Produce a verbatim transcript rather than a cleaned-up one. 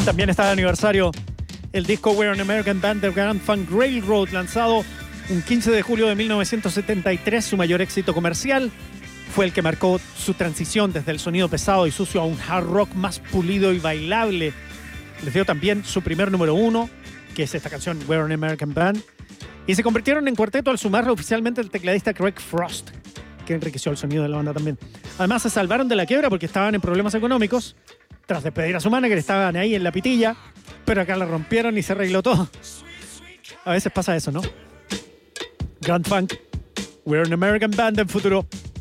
También está de aniversario el disco We're an American Band de Grand Funk Railroad, lanzado un quince de julio de mil novecientos setenta y tres. Su mayor éxito comercial fue el que marcó su transición desde el sonido pesado y sucio a un hard rock más pulido y bailable. Les dio también su primer número uno, que es esta canción We're an American Band, y se convirtieron en cuarteto al sumarle oficialmente el tecladista Craig Frost, que enriqueció el sonido de la banda también. Además, se salvaron de la quiebra porque estaban en problemas económicos. Tras despedir a su manager, estaban ahí en la pitilla, pero acá la rompieron y se arregló todo. A veces pasa eso, ¿no? Grand Funk, We're an American Band en futuro.